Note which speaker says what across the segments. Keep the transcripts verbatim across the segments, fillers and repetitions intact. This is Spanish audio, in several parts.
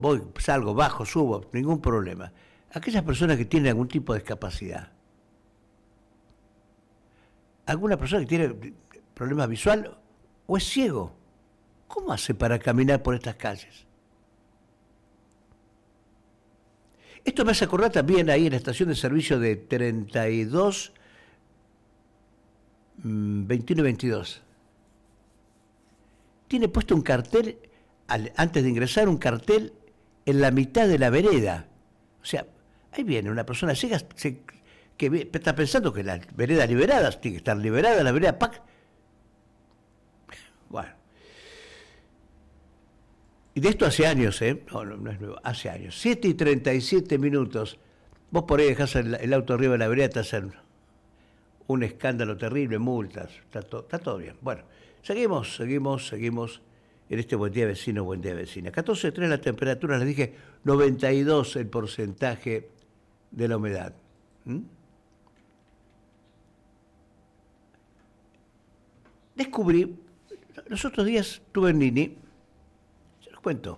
Speaker 1: voy, salgo, bajo, subo, ningún problema. Aquellas personas que tienen algún tipo de discapacidad, alguna persona que tiene problemas visual o es ciego, ¿cómo hace para caminar por estas calles? Esto me hace acordar también ahí en la estación de servicio de treinta y dos, veintiuno y veintidós. Tiene puesto un cartel, al, antes de ingresar, un cartel en la mitad de la vereda. O sea, ahí viene una persona ciega se, que está pensando que las veredas liberadas, tiene que estar liberada la vereda, ¡pac! Bueno. Y de esto hace años, ¿eh? No, no, no es nuevo, hace años. siete y treinta y siete minutos. Vos por ahí dejás el, el auto arriba de la vereda, te hacen un escándalo terrible, multas, está, to, está todo bien. Bueno, seguimos, seguimos, seguimos en este Buen Día Vecino, Buen Día Vecina. catorce punto tres la temperatura, les dije, noventa y dos el porcentaje de la humedad. ¿Mm? Descubrí, los otros días estuve en Nini, se los cuento,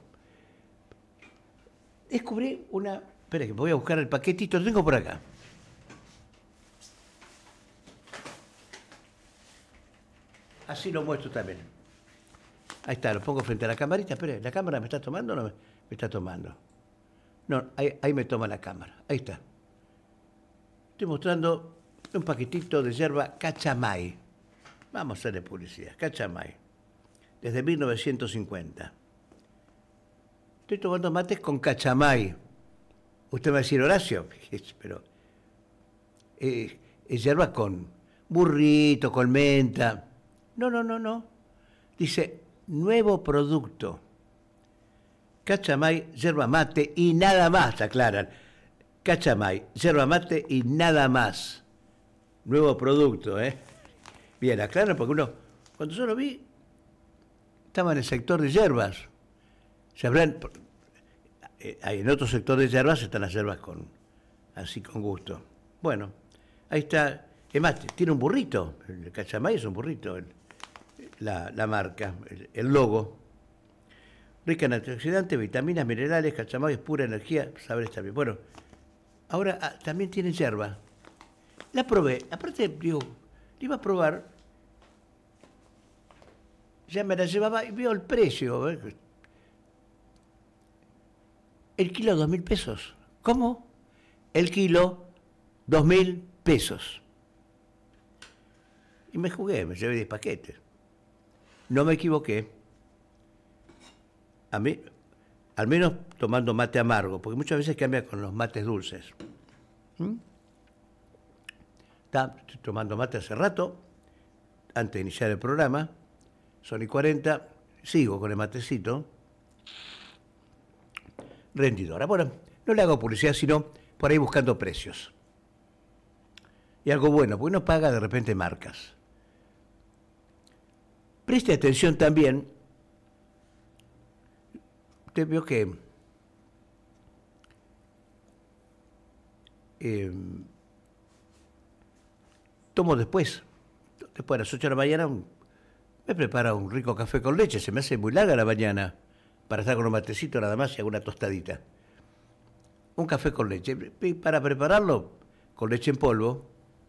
Speaker 1: descubrí una, espera que voy a buscar el paquetito, lo tengo por acá. Así lo muestro también. Ahí está, lo pongo frente a la camarita. Espere, ¿la cámara me está tomando o no me, me está tomando? No, ahí, ahí me toma la cámara. Ahí está. Estoy mostrando un paquetito de yerba cachamay. Vamos a hacerle publicidad. Cachamay. Desde mil novecientos cincuenta. Estoy tomando mates con cachamay. Usted me va a decir, Horacio, pero eh, es yerba con burrito, con menta. No, no, no, no. Dice, nuevo producto. Cachamay, yerba mate y nada más, aclaran. Cachamay, yerba mate y nada más. Nuevo producto, ¿eh? Bien, aclaran porque uno, cuando yo lo vi, estaba en el sector de yerbas. Se habrán, eh, en otro sector de yerbas están las yerbas con, así con gusto. Bueno, ahí está. Es más, tiene un burrito. El Cachamay es un burrito. El, La, la marca, el, el logo. Rica en antioxidantes, vitaminas, minerales, Cachamay es pura energía, saber está bien. Bueno, ahora ah, también tiene yerba. La probé, aparte, digo, la iba a probar, ya me la llevaba y veo el precio. ¿eh? El kilo, dos mil pesos. ¿Cómo? El kilo, dos mil pesos. Y me jugué, me llevé diez paquetes. No me equivoqué. A mí, al menos tomando mate amargo, porque muchas veces cambia con los mates dulces. ¿Mm? Está, estoy tomando mate hace rato, antes de iniciar el programa, son y cuarenta, sigo con el matecito. Rendidora. Bueno, no le hago publicidad, sino por ahí buscando precios. Y algo bueno, porque uno paga de repente marcas. Preste atención también, usted vio que eh, tomo después, después de las ocho de la mañana, un, me prepara un rico café con leche, se me hace muy larga la mañana para estar con un matecito nada más y alguna tostadita. Un café con leche, y para prepararlo con leche en polvo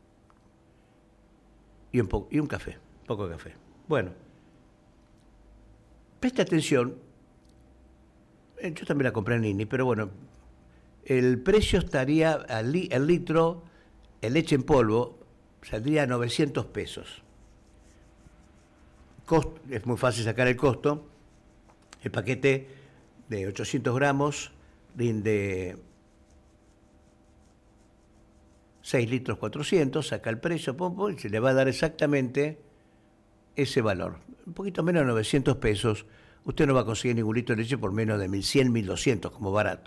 Speaker 1: y un, po y un café, poco de café. Bueno. Presta atención, yo también la compré en Nini, pero bueno, el precio estaría, al li, el litro, el leche en polvo, saldría a novecientos pesos. Cost, es muy fácil sacar el costo, el paquete de ochocientos gramos rinde seis litros cuatrocientos, saca el precio, pum, pum, y se le va a dar exactamente ese valor. Un poquito menos de novecientos pesos, usted no va a conseguir ningún litro de leche por menos de mil cien, mil doscientos como barato.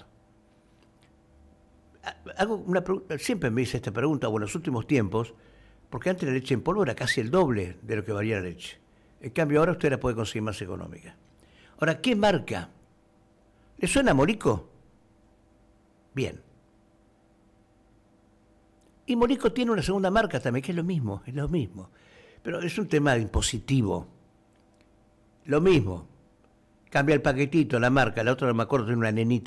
Speaker 1: Hago una pregunta, siempre me hice esta pregunta, bueno, en los últimos tiempos, porque antes la leche en polvo era casi el doble de lo que valía la leche. En cambio ahora usted la puede conseguir más económica. Ahora, ¿qué marca? ¿Le suena Molico? Bien. Y Molico tiene una segunda marca también, que es lo mismo, es lo mismo. Pero es un tema impositivo. Lo mismo. Cambia el paquetito, la marca, la otra no me acuerdo, tiene una nenita